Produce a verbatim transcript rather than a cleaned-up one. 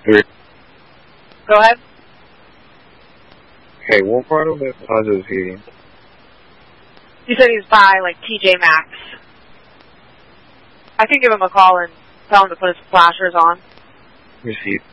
Three. Go ahead. Hey, what part of the plaza is he? He said he's by, like, T J Maxx. I can give him a call and tell him to put his flashers on. Receipt.